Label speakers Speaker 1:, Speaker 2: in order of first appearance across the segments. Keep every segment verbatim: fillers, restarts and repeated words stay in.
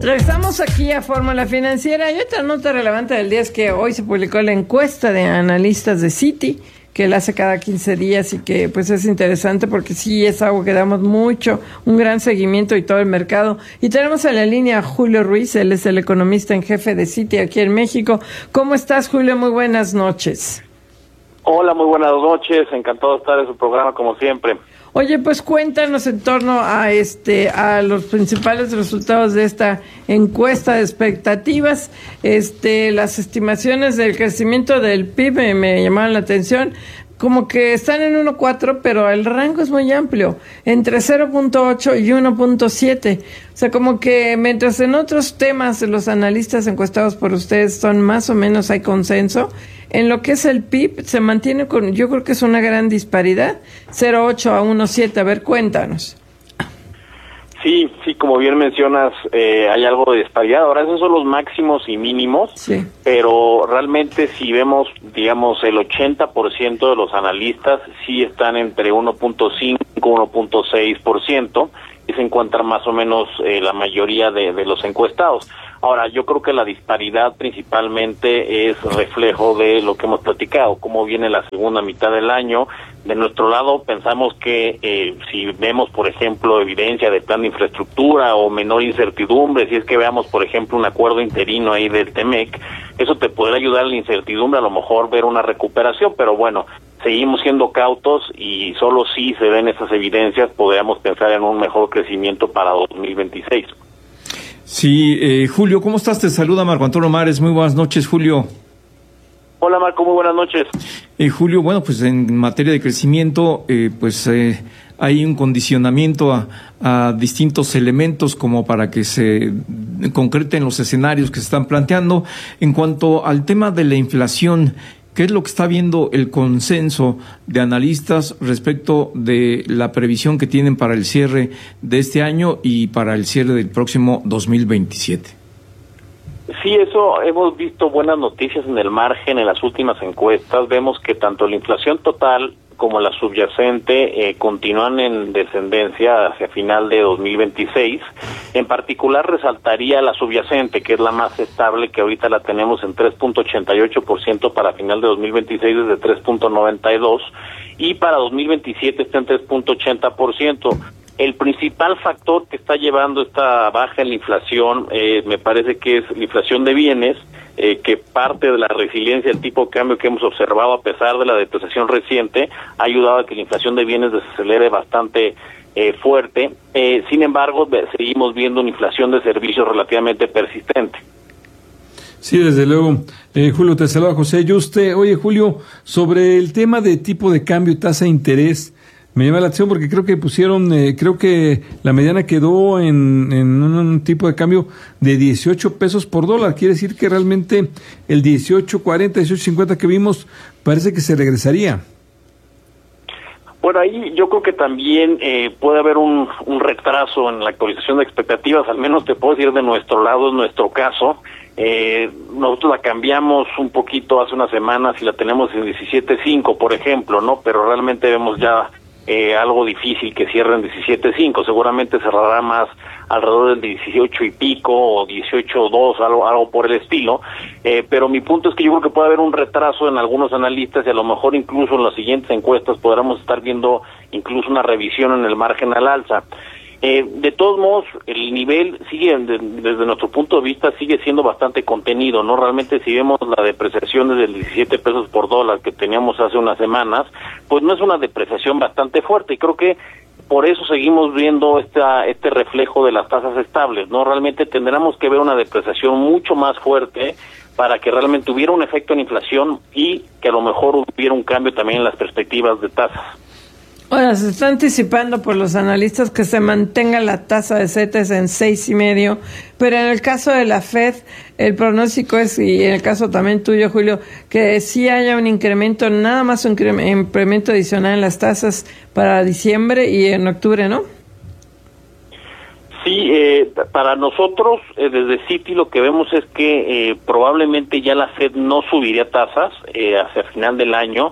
Speaker 1: Regresamos aquí a Fórmula Financiera y otra nota relevante del día es que hoy se publicó la encuesta de analistas de Citi, que la hace cada quince días y que pues es interesante porque sí es algo que damos mucho, un gran seguimiento y todo el mercado. Y tenemos en la línea a Julio Ruiz, él es el economista en jefe de Citi aquí en México. ¿Cómo estás, Julio? Muy buenas noches.
Speaker 2: Hola, muy buenas noches, encantado de estar en su programa como siempre.
Speaker 1: Oye, pues cuéntanos en torno a este a los principales resultados de esta encuesta de expectativas. Este, las estimaciones del crecimiento del P I B me, me llamaron la atención, como que están en uno punto cuatro, pero el rango es muy amplio, entre cero punto ocho y uno punto siete. O sea, como que mientras en otros temas los analistas encuestados por ustedes son más o menos hay consenso, en lo que es el P I B se mantiene con, yo creo que es una gran disparidad, cero punto ocho a uno punto siete. A ver, cuéntanos.
Speaker 2: Sí, sí, como bien mencionas, eh, hay algo de disparidad. Ahora, esos son los máximos y mínimos,
Speaker 1: sí.
Speaker 2: Pero realmente si vemos, digamos, el ochenta por ciento de los analistas sí están entre uno punto cinco y uno punto seis por ciento, y se encuentran más o menos eh, la mayoría de, de los encuestados. Ahora, yo creo que la disparidad principalmente es reflejo de lo que hemos platicado, cómo viene la segunda mitad del año. De nuestro lado, pensamos que eh, si vemos, por ejemplo, evidencia de plan de infraestructura o menor incertidumbre, si es que veamos, por ejemplo, un acuerdo interino ahí del Temec, eso te podrá ayudar a la incertidumbre, a lo mejor ver una recuperación, pero bueno, seguimos siendo cautos y solo si se ven esas evidencias podríamos pensar en un mejor crecimiento para dos mil veintiséis.
Speaker 3: Sí, eh, Julio, ¿cómo estás? Te saluda Marco Antonio Mares. Muy buenas noches, Julio.
Speaker 2: Hola, Marco, muy buenas noches.
Speaker 3: Eh, Julio, bueno, pues en materia de crecimiento, eh, pues eh, hay un condicionamiento a, a distintos elementos como para que se concreten los escenarios que se están planteando. En cuanto al tema de la inflación, ¿qué es lo que está viendo el consenso de analistas respecto de la previsión que tienen para el cierre de este año y para el cierre del próximo dos mil veintisiete?
Speaker 2: Sí, eso, hemos visto buenas noticias en el margen en las últimas encuestas. Vemos que tanto la inflación total como la subyacente eh, continúan en descendencia hacia final de dos mil veintiséis. En particular resaltaría la subyacente, que es la más estable, que ahorita la tenemos en tres punto ochenta y ocho por ciento para final de dos mil veintiséis desde tres punto noventa y dos, y para dos mil veintisiete está en tres punto ochenta por ciento. El principal factor que está llevando esta baja en la inflación, eh, me parece que es la inflación de bienes, eh, que parte de la resiliencia del tipo de cambio que hemos observado a pesar de la depreciación reciente, ha ayudado a que la inflación de bienes desacelere bastante eh, fuerte. Eh, sin embargo, seguimos viendo una inflación de servicios relativamente persistente.
Speaker 4: Sí, desde luego. Eh, Julio, te saluda José Yuste. Oye, Julio, sobre el tema de tipo de cambio y tasa de interés, me llama la atención porque creo que pusieron, eh, creo que la mediana quedó en, en un, un tipo de cambio de dieciocho pesos por dólar. Quiere decir que realmente el dieciocho cuarenta, dieciocho cincuenta que vimos parece que se regresaría.
Speaker 2: Bueno, ahí yo creo que también eh, puede haber un, un retraso en la actualización de expectativas, al menos te puedo decir de nuestro lado, en nuestro caso. Eh, nosotros la cambiamos un poquito hace unas semanas y la tenemos en diecisiete cinco, por ejemplo, ¿no? Pero realmente vemos ya Eh, algo difícil que cierre en diecisiete cinco, seguramente cerrará más alrededor del dieciocho y pico o dieciocho dos, algo, algo por el estilo, eh, pero mi punto es que yo creo que puede haber un retraso en algunos analistas y a lo mejor incluso en las siguientes encuestas podremos estar viendo incluso una revisión en el margen al alza. Eh, de todos modos, el nivel sigue, de, desde nuestro punto de vista, sigue siendo bastante contenido, ¿no? Realmente si vemos la depreciación desde el diecisiete pesos por dólar que teníamos hace unas semanas, pues no es una depreciación bastante fuerte, y creo que por eso seguimos viendo esta, este reflejo de las tasas estables, ¿no? Realmente tendremos que ver una depreciación mucho más fuerte para que realmente hubiera un efecto en inflación y que a lo mejor hubiera un cambio también en las perspectivas de tasas.
Speaker 1: Ahora, se está anticipando por los analistas que se mantenga la tasa de CETES en seis y medio, pero en el caso de la Fed, el pronóstico es, y en el caso también tuyo, Julio, que sí haya un incremento, nada más un incremento adicional en las tasas para diciembre y en octubre, ¿no?
Speaker 2: Sí, eh, para nosotros eh, desde Citi lo que vemos es que eh, probablemente ya la Fed no subiría tasas eh, hacia el final del año.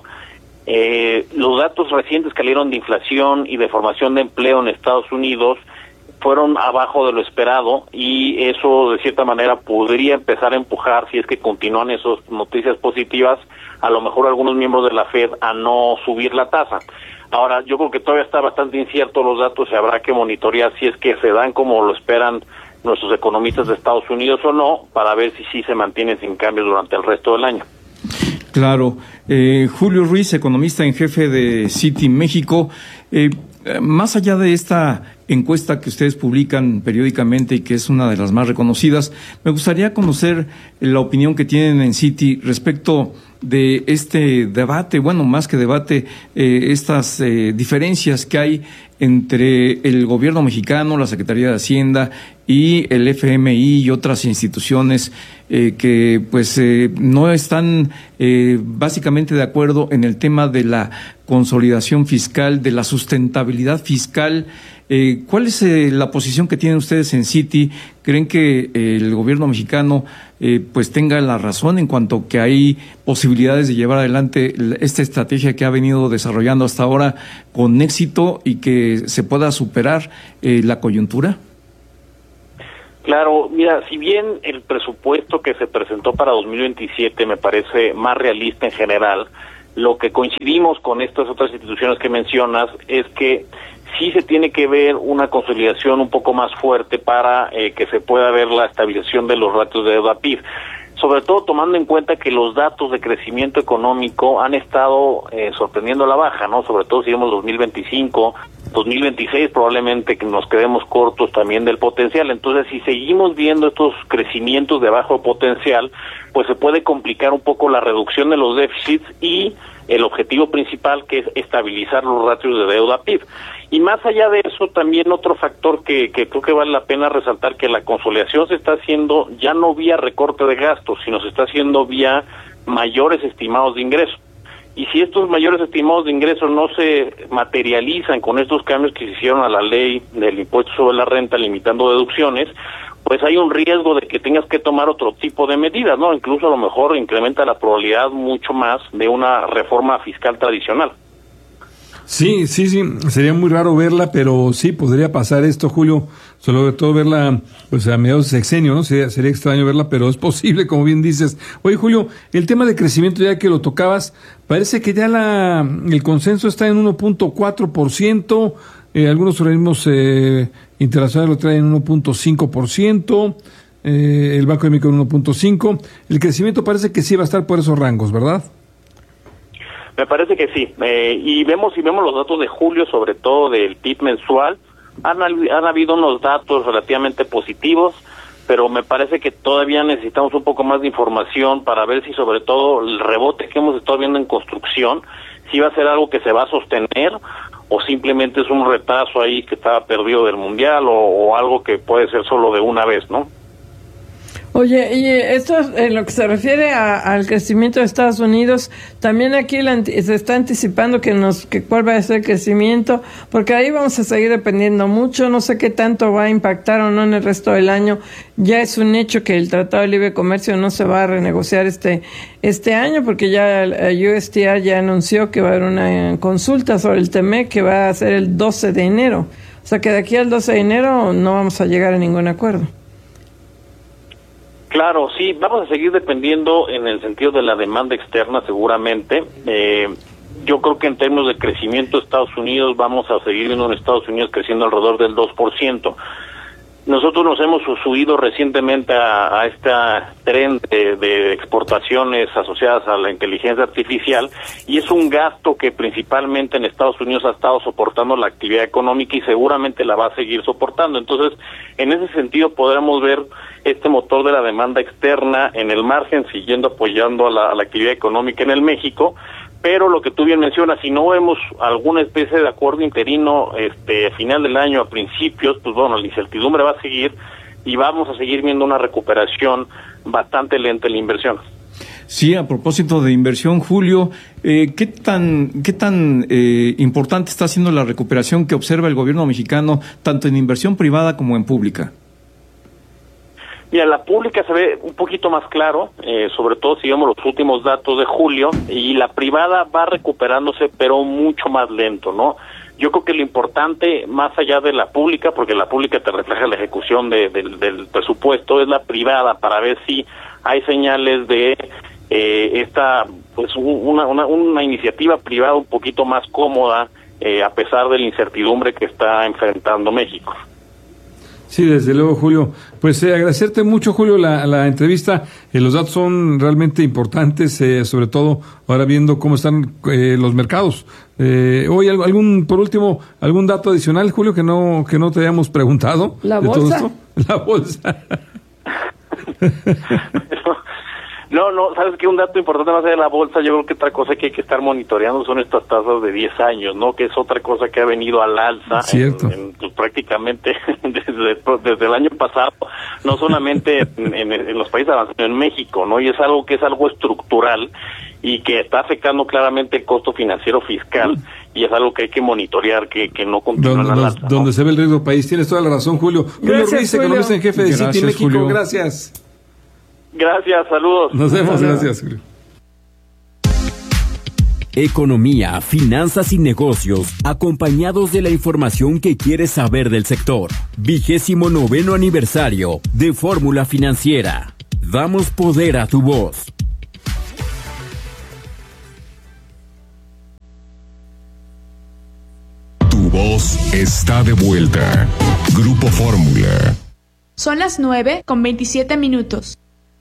Speaker 2: Eh, los datos recientes que salieron de inflación y de formación de empleo en Estados Unidos fueron abajo de lo esperado, y eso de cierta manera podría empezar a empujar, si es que continúan esas noticias positivas, a lo mejor algunos miembros de la Fed a no subir la tasa. Ahora, yo creo que todavía está bastante incierto los datos y habrá que monitorear si es que se dan como lo esperan nuestros economistas de Estados Unidos o no, para ver si sí se mantienen sin cambios durante el resto del año.
Speaker 3: Claro. Eh, Julio Ruiz, economista en jefe de Citi México. Eh, más allá de esta encuesta que ustedes publican periódicamente y que es una de las más reconocidas, me gustaría conocer la opinión que tienen en Citi respecto de este debate, bueno, más que debate, eh, estas eh, diferencias que hay entre el gobierno mexicano, la Secretaría de Hacienda y el F M I y otras instituciones eh, que pues eh, no están eh, básicamente de acuerdo en el tema de la consolidación fiscal, de la sustentabilidad fiscal. Eh, ¿Cuál es eh, la posición que tienen ustedes en Citi? ¿Creen que eh, el gobierno mexicano eh, pues tenga la razón en cuanto que hay posibilidades de llevar adelante esta estrategia que ha venido desarrollando hasta ahora con éxito y que se pueda superar eh, la coyuntura?
Speaker 2: Claro, mira, si bien el presupuesto que se presentó para dos mil veintisiete me parece más realista en general, lo que coincidimos con estas otras instituciones que mencionas es que sí se tiene que ver una consolidación un poco más fuerte para eh, que se pueda ver la estabilización de los ratios de deuda P I B. Sobre todo tomando en cuenta que los datos de crecimiento económico han estado eh, sorprendiendo a la baja, ¿no? Sobre todo si vemos dos mil veinticinco, dos mil veintiséis probablemente que nos quedemos cortos también del potencial. Entonces, si seguimos viendo estos crecimientos de bajo potencial, pues se puede complicar un poco la reducción de los déficits y el objetivo principal, que es estabilizar los ratios de deuda P I B. Y más allá de eso, también otro factor que, que creo que vale la pena resaltar, que la consolidación se está haciendo ya no vía recorte de gastos, sino se está haciendo vía mayores estimados de ingresos. Y si estos mayores estimados de ingresos no se materializan con estos cambios que se hicieron a la ley del impuesto sobre la renta, limitando deducciones, pues hay un riesgo de que tengas que tomar otro tipo de medidas, ¿no? Incluso a lo mejor incrementa la probabilidad mucho más de una reforma fiscal tradicional.
Speaker 4: Sí, sí, sí, sería muy raro verla, pero sí podría pasar esto, Julio, sobre todo verla pues a mediados de sexenio, ¿no? Sería, sería extraño verla, pero es posible, como bien dices. Oye, Julio, el tema de crecimiento, ya que lo tocabas, parece que ya la el consenso está en uno punto cuatro por ciento, eh, algunos organismos eh, internacionales lo traen en uno punto cinco por ciento, eh, el Banco de México en uno punto cinco por ciento, el crecimiento parece que sí va a estar por esos rangos, ¿verdad?
Speaker 2: Me parece que sí, eh, y vemos si vemos los datos de julio, sobre todo del P I B mensual, han, han habido unos datos relativamente positivos, pero me parece que todavía necesitamos un poco más de información para ver si sobre todo el rebote que hemos estado viendo en construcción, si va a ser algo que se va a sostener o simplemente es un retraso ahí que estaba perdido del Mundial o, o algo que puede ser solo de una vez, ¿no?
Speaker 1: Oye, y esto en lo que se refiere a, al crecimiento de Estados Unidos, también aquí la, se está anticipando que nos que cuál va a ser el crecimiento, porque ahí vamos a seguir dependiendo mucho, no sé qué tanto va a impactar o no en el resto del año. Ya es un hecho que el Tratado de Libre Comercio no se va a renegociar este este año, porque ya el U S T R ya anunció que va a haber una consulta sobre el T M E C que va a ser el doce de enero. O sea que de aquí al doce de enero no vamos a llegar a ningún acuerdo.
Speaker 2: Claro, sí, vamos a seguir dependiendo en el sentido de la demanda externa seguramente. Eh, yo creo que en términos de crecimiento de Estados Unidos vamos a seguir viendo en Estados Unidos creciendo alrededor del dos por ciento. Nosotros nos hemos subido recientemente a, a esta tren de, de exportaciones asociadas a la inteligencia artificial y es un gasto que principalmente en Estados Unidos ha estado soportando la actividad económica y seguramente la va a seguir soportando. Entonces, en ese sentido podremos ver este motor de la demanda externa en el margen siguiendo apoyando a la, a la actividad económica en el México. Pero lo que tú bien mencionas, si no vemos alguna especie de acuerdo interino este a final del año, a principios, pues bueno, la incertidumbre va a seguir y vamos a seguir viendo una recuperación bastante lenta en la inversión.
Speaker 3: Sí, a propósito de inversión, Julio, eh, ¿qué tan qué tan eh, importante está siendo la recuperación que observa el gobierno mexicano, tanto en inversión privada como en pública?
Speaker 2: Mira, la pública se ve un poquito más claro, eh, sobre todo si vemos los últimos datos de julio, y la privada va recuperándose, pero mucho más lento, ¿no? Yo creo que lo importante, más allá de la pública, porque la pública te refleja la ejecución de, de, del presupuesto, es la privada, para ver si hay señales de eh, esta, pues una, una, una iniciativa privada un poquito más cómoda, eh, a pesar de la incertidumbre que está enfrentando México.
Speaker 4: Sí, desde luego, Julio. Pues eh, agradecerte mucho, Julio, la, la entrevista. Eh, los datos son realmente importantes, eh, sobre todo ahora viendo cómo están eh, los mercados. Eh, hoy algún, por último, algún dato adicional, Julio, que no que no te hayamos preguntado.
Speaker 1: La
Speaker 4: de
Speaker 1: bolsa.
Speaker 4: Todo esto? La bolsa.
Speaker 2: No, no, sabes que un dato importante más allá de la bolsa, yo creo que otra cosa que hay que estar monitoreando son estas tasas de diez años, ¿no? Que es otra cosa que ha venido al alza.
Speaker 4: Cierto.
Speaker 2: En, en, pues, prácticamente desde, desde el año pasado, no solamente en, en, en los países avanzados, sino en México, ¿no? Y es algo que es algo estructural y que está afectando claramente el costo financiero fiscal, mm. y es algo que hay que monitorear, que, que no continúe
Speaker 4: donde,
Speaker 2: al alza, ¿no?
Speaker 4: Donde se ve el riesgo país. Tienes toda la razón, Julio. Julio Ruiz, economista en jefe de Citi México. Julio. Gracias.
Speaker 2: Gracias, saludos.
Speaker 4: Nos vemos, gracias, Julio.
Speaker 5: Economía, finanzas y negocios, acompañados de la información que quieres saber del sector. Vigésimo noveno aniversario de Fórmula Financiera. Damos poder a tu voz.
Speaker 6: Tu voz está de vuelta. Grupo Fórmula.
Speaker 7: Son las nueve con veintisiete minutos.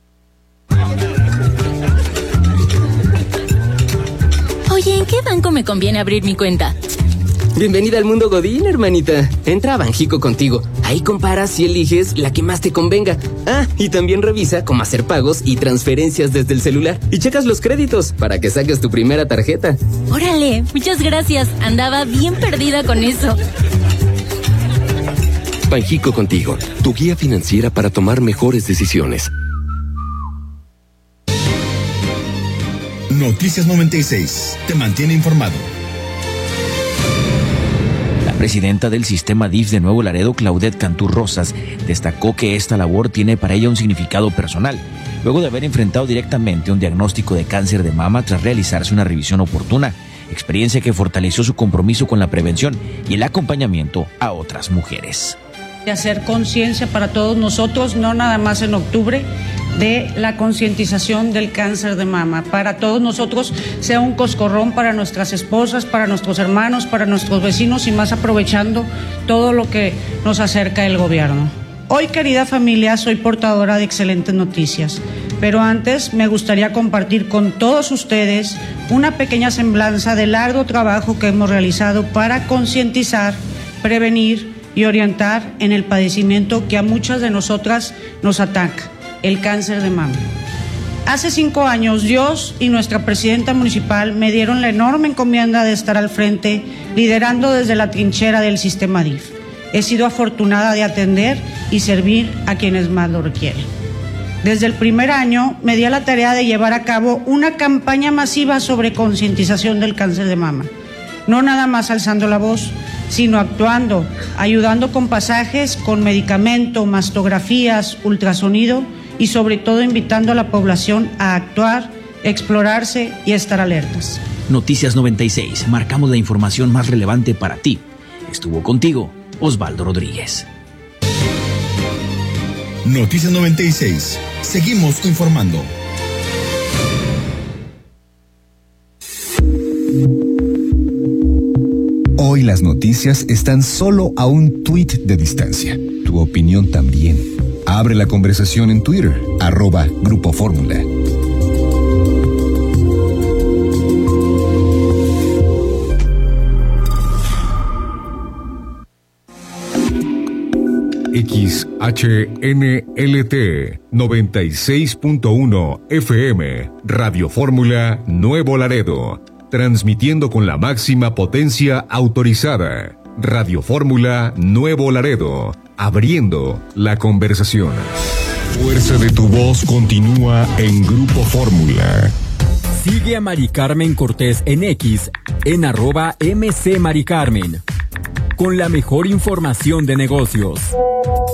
Speaker 8: Oye, ¿en qué banco me conviene abrir mi cuenta?
Speaker 9: Bienvenida al mundo Godín, hermanita. Entra a Banjico Contigo. Ahí comparas y eliges la que más te convenga. Ah, y también revisa cómo hacer pagos y transferencias desde el celular. Y checas los créditos para que saques tu primera tarjeta.
Speaker 8: Órale, muchas gracias. Andaba bien perdida con eso.
Speaker 6: Banjico Contigo, tu guía financiera para tomar mejores decisiones.
Speaker 10: Noticias noventa y seis te mantiene informado.
Speaker 11: La presidenta del sistema D I F de Nuevo Laredo, Claudette Cantú Rosas, destacó que esta labor tiene para ella un significado personal, luego de haber enfrentado directamente un diagnóstico de cáncer de mama tras realizarse una revisión oportuna, experiencia que fortaleció su compromiso con la prevención y el acompañamiento a otras mujeres.
Speaker 12: De hacer conciencia para todos nosotros, no nada más en octubre, de la concientización del cáncer de mama. Para todos nosotros sea un coscorrón para nuestras esposas, para nuestros hermanos, para nuestros vecinos y más aprovechando todo lo que nos acerca el gobierno. Hoy, querida familia, soy portadora de excelentes noticias, pero antes me gustaría compartir con todos ustedes una pequeña semblanza del largo trabajo que hemos realizado para concientizar, prevenir y orientar en el padecimiento que a muchas de nosotras nos ataca, el cáncer de mama. Hace cinco años, Dios y nuestra presidenta municipal me dieron la enorme encomienda de estar al frente, liderando desde la trinchera del sistema D I F. He sido afortunada de atender y servir a quienes más lo requieren. Desde el primer año me di a la tarea de llevar a cabo una campaña masiva sobre concientización del cáncer de mama. No nada más alzando la voz, sino actuando, ayudando con pasajes, con medicamento, mastografías, ultrasonido y sobre todo invitando a la población a actuar, explorarse y estar alertas.
Speaker 11: Noticias noventa y seis, marcamos la información más relevante para ti. Estuvo contigo Osvaldo Rodríguez.
Speaker 10: Noticias noventa y seis, seguimos informando. Hoy las noticias están solo a un tuit de distancia. Tu opinión también. Abre la conversación en Twitter, arroba Grupo Fórmula. X H N L T noventa y seis punto uno F M, Radio Fórmula Nuevo Laredo. Transmitiendo con la máxima potencia autorizada. Radio Fórmula Nuevo Laredo. Abriendo la conversación. Fuerza de tu voz continúa en Grupo Fórmula.
Speaker 5: Sigue a Mari Carmen Cortés en X, en arroba M C Mari Carmen, con la mejor información de negocios.